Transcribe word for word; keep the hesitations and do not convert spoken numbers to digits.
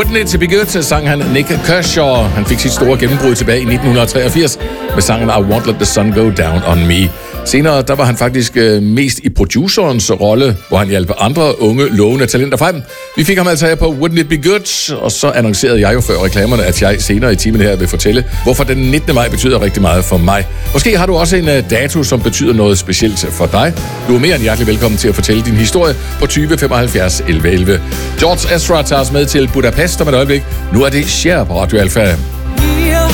Wouldn't It Be Good sang han Nick Kershaw. Han fik sit store gennembrud tilbage i nitten treogfirs med sangen I Won't Let the Sun Go Down on Me. Senere der var han faktisk øh, mest i producerens rolle, hvor han hjalp andre unge, lovende talenter frem. Vi fik ham altså her på Wouldn't It Be Good, og så annoncerede jeg jo før reklamerne, at jeg senere i timen her vil fortælle, hvorfor den nittende maj betyder rigtig meget for mig. Måske har du også en uh, dato, som betyder noget specielt for dig. Du er mere end hjertelig velkommen til at fortælle din historie på tyve femoghalvfjerds elleve elleve. George Ezra tager os med til Budapest om et øjeblik. Nu er det Cher på Radio Alpha.